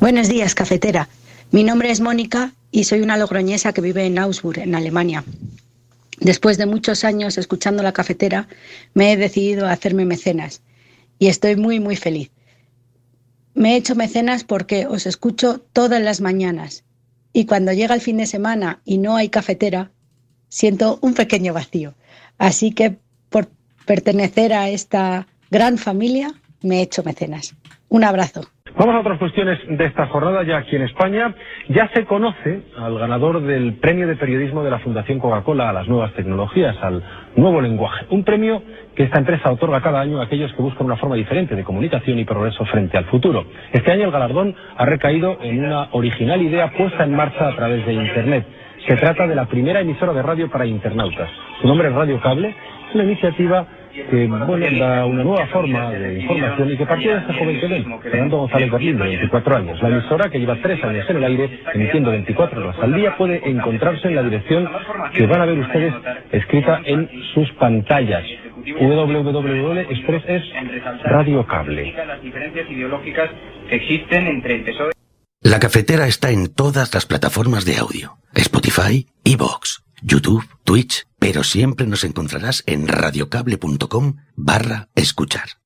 Buenos días, cafetera. Mi nombre es Mónica y soy una logroñesa que vive en Augsburg, en Alemania. Después de muchos años escuchando la cafetera, me he decidido a hacerme mecenas y estoy muy, muy feliz. Me he hecho mecenas porque os escucho todas las mañanas y cuando llega el fin de semana y no hay cafetera, siento un pequeño vacío. Así que por pertenecer a esta gran familia, me he hecho mecenas. Un abrazo. Vamos a otras cuestiones de esta jornada. Ya aquí en España ya se conoce al ganador del premio de periodismo de la Fundación Coca-Cola a las nuevas tecnologías, al nuevo lenguaje. Un premio que esta empresa otorga cada año a aquellos que buscan una forma diferente de comunicación y progreso frente al futuro. Este año el galardón ha recaído en una original idea puesta en marcha a través de Internet. Se trata de la primera emisora de radio para internautas. Su nombre es Radio Cable. Es una iniciativa que da una nueva forma de información y que partió de este joven chileno, Fernando González Berlín, de 24 años. La emisora, que lleva 3 años en el aire, emitiendo 24 horas al día, puede encontrarse en la dirección que van a ver ustedes escrita en sus pantallas. www.express es Radio Cable. Las diferencias ideológicas que existen entre el PSOE. La cafetera está en todas las plataformas de audio: Spotify, iVoox, YouTube, Twitch, pero siempre nos encontrarás en radiocable.com/escuchar.